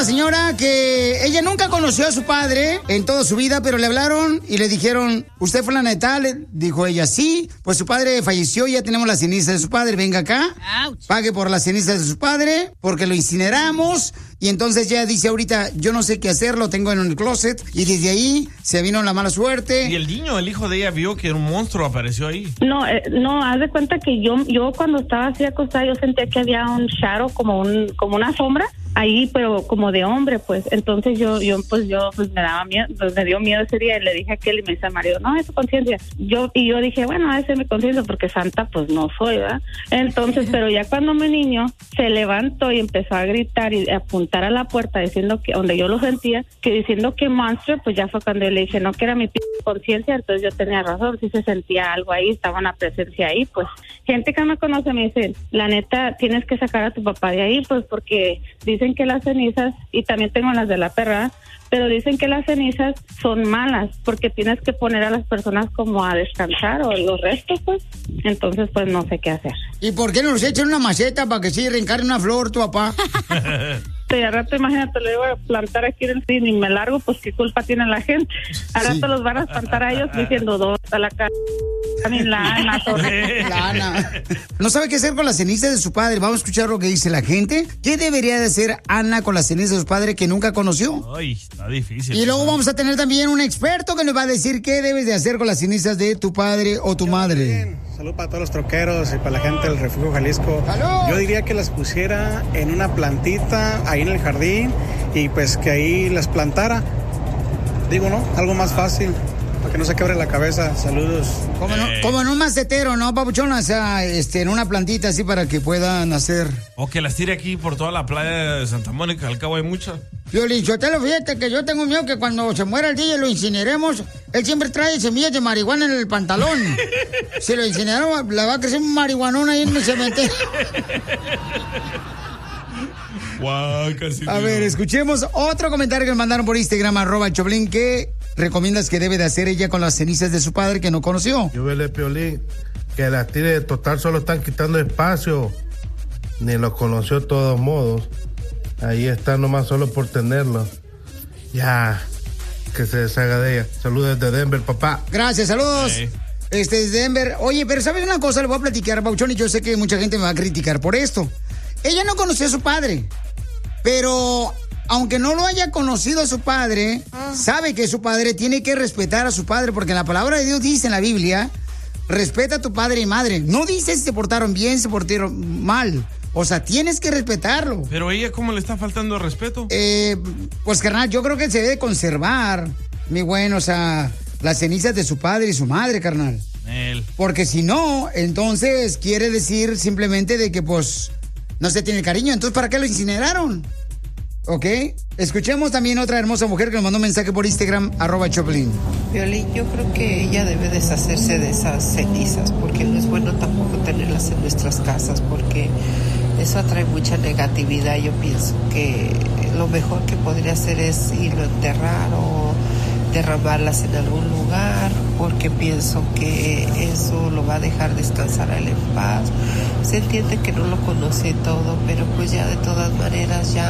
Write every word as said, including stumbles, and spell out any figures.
la señora que ella nunca conoció a su padre en toda su vida, pero le hablaron y le dijeron, ¿usted fue la neta? Le dijo ella, sí, pues su padre falleció, ya tenemos las cenizas de su padre, venga acá, Ouch. pague por las cenizas de su padre, porque lo incineramos. Y entonces ya dice ahorita, yo no sé qué hacer, lo tengo en el closet. Y desde ahí se vino la mala suerte. Y el niño, el hijo de ella, vio que un monstruo apareció ahí. No, eh, no, haz de cuenta que yo yo cuando estaba así acostada, yo sentía que había un shadow, como un como una sombra ahí, pero como de hombre, pues. Entonces yo yo pues yo pues me daba miedo, pues me dio miedo ese día y le dije a aquel y me dice al marido, no, es tu conciencia. Yo y yo dije, bueno, esa es mi conciencia porque santa pues no soy, ¿verdad? Entonces, pero ya cuando mi niño se levantó y empezó a gritar y a apuntar a la puerta diciendo que, donde yo lo sentía, que diciendo que monster, pues ya fue cuando yo le dije, no, que era mi p- conciencia, entonces yo tenía razón, sí se sentía algo ahí, estaba una presencia ahí, pues. Gente que me conoce me dice, la neta, tienes que sacar a tu papá de ahí, pues porque dicen que las cenizas, y también tengo las de la perra, pero dicen que las cenizas son malas, porque tienes que poner a las personas como a descansar, o los restos, pues. Entonces, pues no sé qué hacer. ¿Y por qué no nos echan una maceta para que sí reencarne una flor, tu papá? Y al rato, imagínate, le voy a plantar aquí en el cine y me largo, pues qué culpa tiene la gente. Al rato sí. los van a espantar a ellos diciendo, ¿dónde está la cara? La Ana, la Ana. No sabe qué hacer con las cenizas de su padre. Vamos a escuchar lo que dice la gente. ¿Qué debería de hacer Ana con las cenizas de su padre que nunca conoció? Ay, está difícil. Y luego vamos a tener también un experto que nos va a decir qué debes de hacer con las cenizas de tu padre o tu madre. Bien. Salud para todos los troqueros y para la gente del Refugio Jalisco. ¡Salud! Yo diría que las pusiera en una plantita ahí en el jardín y pues que ahí las plantara. Digo, ¿no? Algo más fácil. Para que no se quebre la cabeza. Saludos. Como, no, como en un macetero, ¿no, papuchón? O sea, este, en una plantita así para que puedan hacer. O que las tire aquí por toda la playa de Santa Mónica. Al cabo hay muchas. Piolín, yo te lo fíjate que yo tengo miedo que cuando se muera el D J y lo incineremos, él siempre trae semillas de marihuana en el pantalón. Si lo incineramos, le va a crecer un marihuanón ahí en el cementerio. Wow, casi a ver, escuchemos otro comentario que me mandaron por Instagram, arroba el Choplin, ¿qué recomiendas que debe de hacer ella con las cenizas de su padre que no conoció? Yo vele, Piolín, que las tire de total, solo están quitando espacio. Ni los conoció de todos modos. Ahí está nomás solo por tenerlo. Ya, que se deshaga de ella. Saludos desde Denver, papá. Gracias, saludos. Hey. Este, desde Denver. Oye, pero ¿sabes una cosa? Le voy a platicar, Pauchón, y yo sé que mucha gente me va a criticar por esto. Ella no conoció a su padre, pero aunque no lo haya conocido a su padre, ah. sabe que su padre tiene que respetar a su padre, porque la palabra de Dios dice en la Biblia, respeta a tu padre y madre. No dice si se portaron bien, se portaron mal. O sea, tienes que respetarlo. Pero ella, ¿cómo le está faltando el respeto? Eh, pues, carnal, yo creo que se debe conservar, mi bueno, o sea, las cenizas de su padre y su madre, carnal. Él. Porque si no, entonces quiere decir simplemente de que, pues, no se tiene cariño. Entonces, ¿para qué lo incineraron? ¿Ok? Escuchemos también otra hermosa mujer que nos mandó un mensaje por Instagram, arroba Choplin. Violín, yo creo que ella debe deshacerse de esas cenizas, porque no es bueno tampoco tenerlas en nuestras casas, porque eso atrae mucha negatividad. Yo pienso que lo mejor que podría hacer es irlo a enterrar o derramarlas en algún lugar, porque pienso que eso lo va a dejar descansar a él en paz. Se entiende que no lo conoce todo, pero pues ya de todas maneras ya